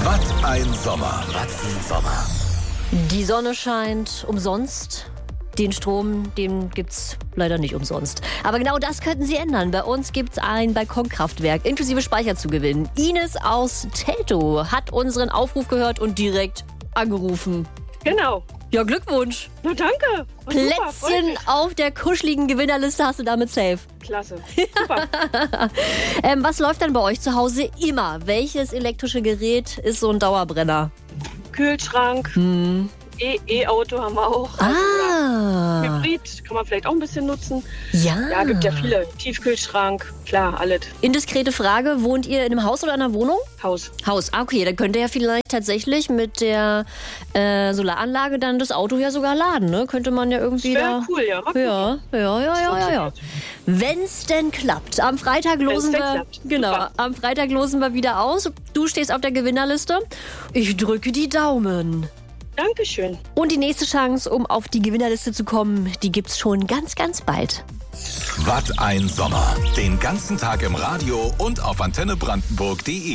Was ein Sommer. Was ein Sommer. Die Sonne scheint umsonst. Den Strom, den gibt's leider nicht umsonst. Aber genau das könnten Sie ändern. Bei uns gibt's ein Balkonkraftwerk inklusive Speicher zu gewinnen. Ines aus Teltow hat unseren Aufruf gehört und direkt angerufen. Genau. Ja, Glückwunsch. Na, danke. Und super, freut Plätzchen mich. auf der kuscheligen Gewinnerliste hast du damit safe. Klasse. Super. Was läuft denn bei euch zu Hause immer? Welches elektrische Gerät ist so ein Dauerbrenner? Kühlschrank. E-Auto haben wir auch. Hybrid kann man vielleicht auch ein bisschen nutzen. Ja. Ja, gibt ja viele. Tiefkühlschrank, klar, alles. Indiskrete Frage, wohnt ihr in einem Haus oder in einer Wohnung? Haus. Haus, okay, dann könnt ihr ja vielleicht tatsächlich mit der Solaranlage dann das Auto ja sogar laden, ne? Könnte man ja irgendwie Wäre da... cool, ja. Mal gucken. Ja. Wenn's denn klappt. Am Freitag losen denn wir... klappt. Genau, Super. am Freitag losen wir wieder aus. Du stehst auf der Gewinnerliste. Ich drücke die Daumen. Dankeschön. Und die nächste Chance, um auf die Gewinnerliste zu kommen, die gibt's schon ganz, ganz bald. Was ein Sommer. Den ganzen Tag im Radio und auf antennebrandenburg.de.